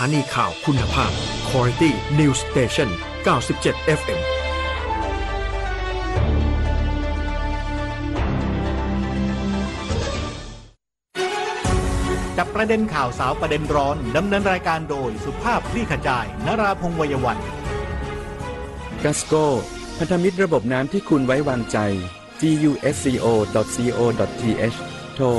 านีข่าวคุณภาพ Quality News Station 97 FM จับประเด็นข่าวสาวประเด็นร้อนดำเนินรายการโดยสุภาพคลี่ขจายนราพงษ์วัยวันกัสโกพันธมิตรระบบน้ำที่คุณไว้วางใจ gusco.co.th โทร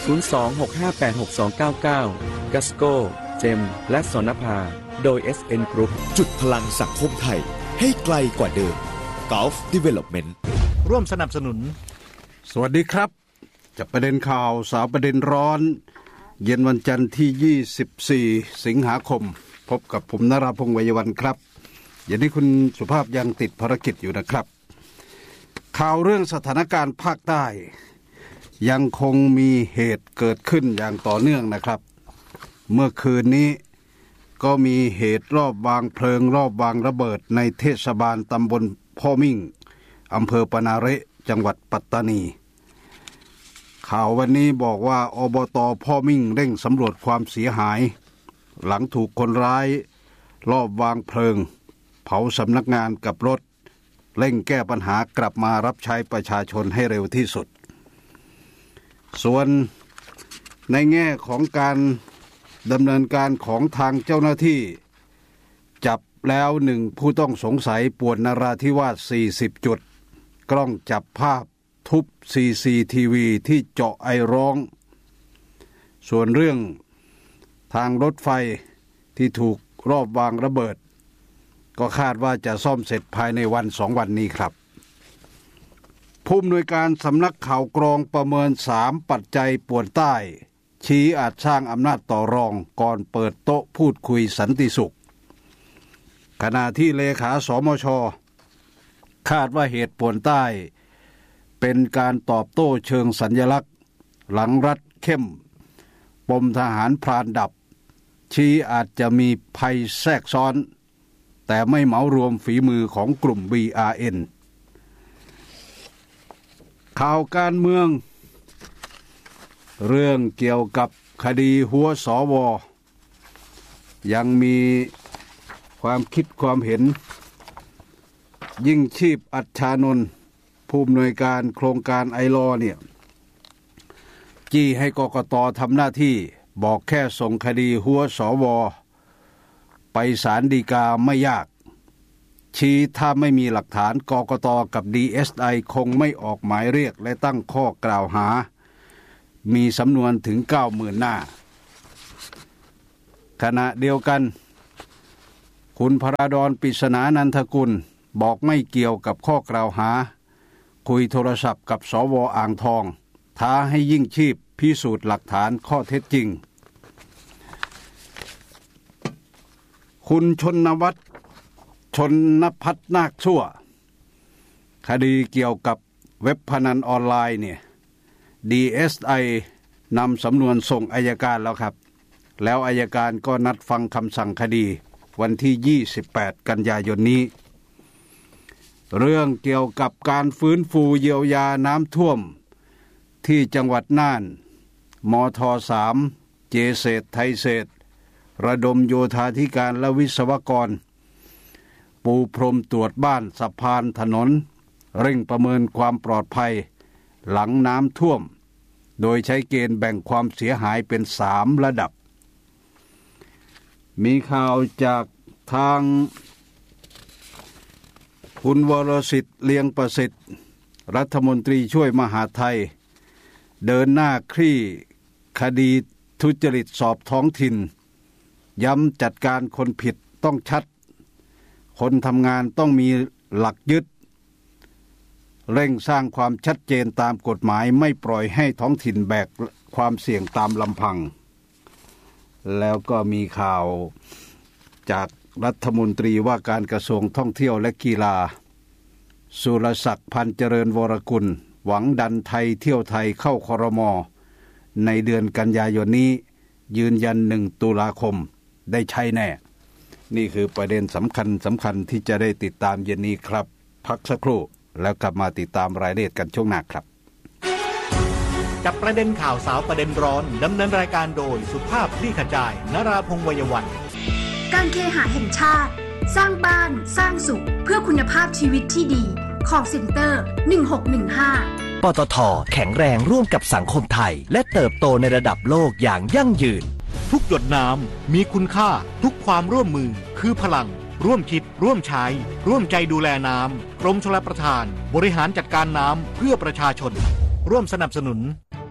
026586299 กัสโกเจมและสนภาโดย SN Group จุดพลังสังคมไทยให้ไกลกว่าเดิม Gulf Development ร่วมสนับสนุนสวัสดีครับจับประเด็นข่าวสาวประเด็นร้อนเย็นวันจันทร์ที่24สิงหาคมพบกับผมนราพงษ์วัยวันครับอย่างนี้คุณสุภาพยังติดภารกิจอยู่นะครับข่าวเรื่องสถานการณ์ภาคใต้ยังคงมีเหตุเกิดขึ้นอย่างต่อเนื่องนะครับเมื่อคืนนี้ก็มีเหตุรอบวางเพลิงรอบวางระเบิดในเทศบาลตำบลพ่อมิ่งอำเภอปะนาเระจังหวัดปัตตานีข่าววันนี้บอกว่าอบต.พ่อมิ่งเร่งสำรวจความเสียหายหลังถูกคนร้ายรอบวางเพลิงเผาสำนักงานกับรถเร่งแก้ปัญหากลับมารับใช้ประชาชนให้เร็วที่สุดส่วนในแง่ของการดำเนินการของทางเจ้าหน้าที่จับแล้ว1ผู้ต้องสงสัยป่วนนราธิวาส40จุดกล้องจับภาพทุบ CCTV ที่เจาะไอร้องส่วนเรื่องทางรถไฟที่ถูกรอบวางระเบิดก็คาดว่าจะซ่อมเสร็จภายในวัน2วันนี้ครับผู้อำนวยการสำนักข่าวกรองประเมิน3ปัจจัยป่วนใต้ชี้อาจสร้างอำนาจต่อรองก่อนเปิดโต๊ะพูดคุยสันติสุขขณะที่เลขาสมช.คาดว่าเหตุป่วนใต้เป็นการตอบโต้เชิงสัญลักษณ์หลังรัฐเข้มปมทหารพรานดับชี้อาจจะมีภัยแทรกซ้อนแต่ไม่เหมารวมฝีมือของกลุ่ม BRN ข่าวการเมืองเรื่องเกี่ยวกับคดีหัวสวยังมีความคิดความเห็นยิ่งชีพอัจฉานนท์ผู้อำนวยการโครงการไอลอเนี่ยจี้ให้กกต.ทำหน้าที่บอกแค่ส่งคดีหัวสวไปศาลฎีกาไม่ยากชี้ถ้าไม่มีหลักฐานกกต.กับ DSI คงไม่ออกหมายเรียกและตั้งข้อกล่าวหามีสำนวนถึง 90,000 หน้าขณะเดียวกันคุณพระดร ปริศนานันทกุลบอกไม่เกี่ยวกับข้อกล่าวหาคุยโทรศัพท์กับสว.อ่างทองท้าให้ยิ่งชีพพิสูจน์หลักฐานข้อเท็จจริงคุณชนวัฒน์ชนพัฒน์นาคชั่วคดีเกี่ยวกับเว็บพนันออนไลน์เนี่ย DSI นำสำนวนส่งอัยการแล้วครับแล้วอัยการก็นัดฟังคำสั่งคดีวันที่28กันยายนนี้เรื่องเกี่ยวกับการฟื้นฟูเยียวยาน้ำท่วมที่จังหวัดน่านมท3เจเศษไทยเศษระดมโยธาธิการและวิศวกรปูพรมตรวจบ้านสะพานถนนเร่งประเมินความปลอดภัยหลังน้ำท่วมโดยใช้เกณฑ์แบ่งความเสียหายเป็น3ระดับมีข่าวจากทางคุณวรสิทธิ์เลียงประสิทธิ์รัฐมนตรีช่วยมหาดไทยเดินหน้าคลี่คดีทุจริตสอบท้องถิ่นย้ำจัดการคนผิดต้องชัดคนทำงานต้องมีหลักยึดเร่งสร้างความชัดเจนตามกฎหมายไม่ปล่อยให้ท้องถิ่นแบกความเสี่ยงตามลำพังแล้วก็มีข่าวจากรัฐมนตรีว่าการกระทรวงท่องเที่ยวและกีฬาสุรศักดิ์พันเจริญวรกุลหวังดันไทยเที่ยวไทยเข้าครม.ในเดือนกันยายนนี้ยืนยัน1ตุลาคมได้ใช้แน่นี่คือประเด็นสำคัญที่จะได้ติดตามเย็นนี้ครับพักสักครู่แล้วกลับมาติดตามรายละเอียดกันช่วงหน้าครับจับประเด็นข่าวสาวประเด็นร้อนดำเนินรายการโดยสุภาพคลี่ขจายนราพงษ์วัยวันการเคหะแห่งชาติสร้างบ้านสร้างสุขเพื่อคุณภาพชีวิตที่ดี Call Center 1615 ปตท.แข็งแรงร่วมกับสังคมไทยและเติบโตในระดับโลกอย่างยั่งยืนทุกหยดน้ำมีคุณค่าทุกความร่วมมือคือพลังร่วมคิดร่วมใช้ร่วมใจดูแลน้ำกรมชลประทานบริหารจัดการน้ำเพื่อประชาชนร่วมสนับสนุน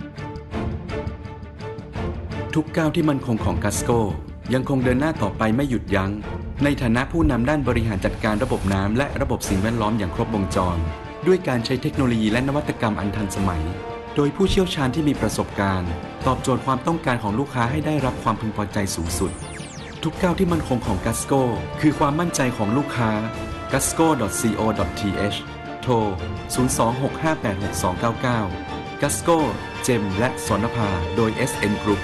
ทุกก้าวที่มั่นคงของกัสโก้ยังคงเดินหน้าต่อไปไม่หยุดยัง้งในฐานะผู้นำด้านบริหารจัดการระบบน้ำและระบบสิ่งแวดล้อมอย่างครบวงจรด้วยการใช้เทคโนโลยีและนวัตกรรมอันทันสมัยโดยผู้เชี่ยวชาญที่มีประสบการณ์ตอบโจทย์ความต้องการของลูกค้าให้ได้รับความพึงพอใจสูงสุดทุกก้าวที่มั่นคงของกัสโก้คือความมั่นใจของลูกค้า gasco.co.th โทร 026586299 Gasco เจมและสนภาโดย SN Group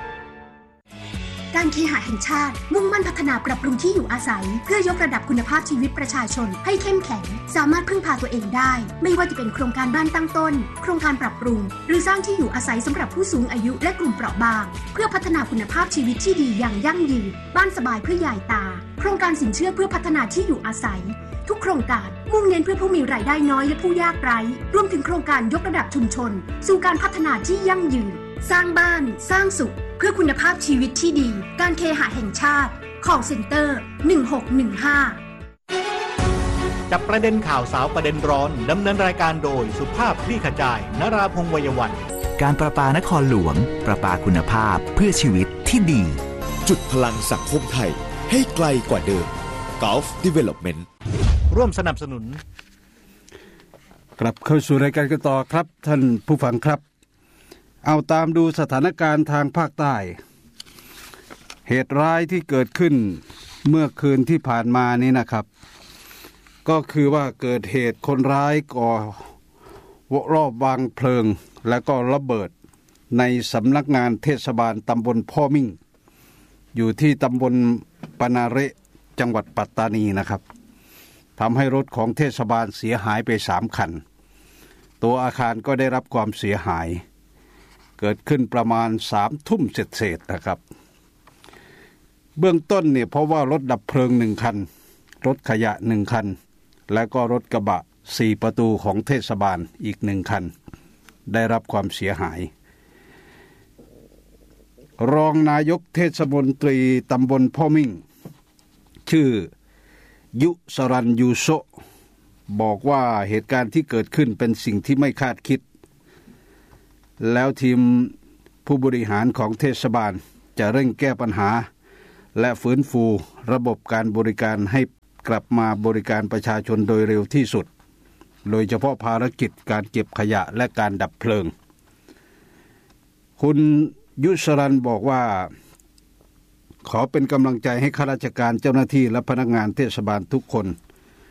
การเคหะแห่งชาติมุ่งมั่นพัฒนาปรับปรุงที่อยู่อาศัยเพื่อยกระดับคุณภาพชีวิตประชาชนให้เข้มแข็งสามารถพึ่งพาตัวเองได้ไม่ว่าจะเป็นโครงการบ้านตั้งต้นโครงการปรับปรุงหรือสร้างที่อยู่อาศัยสำหรับผู้สูงอายุและกลุ่มเปราะบางเพื่อพัฒนาคุณภาพชีวิตที่ดีอย่างยั่งยืนบ้านสบายเพื่อยายตาโครงการสินเชื่อเพื่อพัฒนาที่อยู่อาศัยทุกโครงการมุ่งเน้นเพื่อผู้มีรายได้น้อยและผู้ยากไร้รวมถึงโครงการยกระดับชุมชนสู่การพัฒนาที่ยั่งยืนสร้างบ้านสร้างสุขเพื่อคุณภาพชีวิตที่ดีการเคหะแห่งชาติ Call Center 1615 จับประเด็นข่าวสาวประเด็นร้อนดำเนินรายการโดยสุภาพคลี่ขจายนราพงษ์วัยวันการประปานครหลวงประปาคุณภาพเพื่อชีวิตที่ดีจุดพลังสังคมไทยให้ไกลกว่าเดิม Gulf Development ร่วมสนับสนุนกลับเข้าสู่รายการกันต่อครับท่านผู้ฟังครับเอาตามดูสถานการณ์ทางภาคใต้เหตุร้ายที่เกิดขึ้นเมื่อคืนที่ผ่านมานี้นะครับก็คือว่าเกิดเหตุคนร้ายก่อรอบวางเพลิงและก็ระเบิดในสำนักงานเทศบาลตำบลพ่อมิ่งอยู่ที่ตำบลปานาเระจังหวัดปัตตานีนะครับทำให้รถของเทศบาลเสียหายไป3 คันตัวอาคารก็ได้รับความเสียหายเกิดขึ้นประมาณ3 ทุ่มเศษนะครับเบื้องต้นเนี่ยเพราะว่ารถดับเพลิง1 คันรถขยะ1 คันและก็รถกระบะ4 ประตูของเทศบาลอีก1 คันได้รับความเสียหายรองนายกเทศมนตรีตำบลพ่อมิ่งชื่อยุสรัญยูโซบอกว่าเหตุการณ์ที่เกิดขึ้นเป็นสิ่งที่ไม่คาดคิดแล้วทีมผู้บริหารของเทศบาลจะเร่งแก้ปัญหาและฟื้นฟูระบบการบริการให้กลับมาบริการประชาชนโดยเร็วที่สุดโดยเฉพาะภารกิจการเก็บขยะและการดับเพลิงคุณยุสรัญบอกว่าขอเป็นกำลังใจให้ข้าราชการเจ้าหน้าที่และพนักงานเทศบาลทุกคน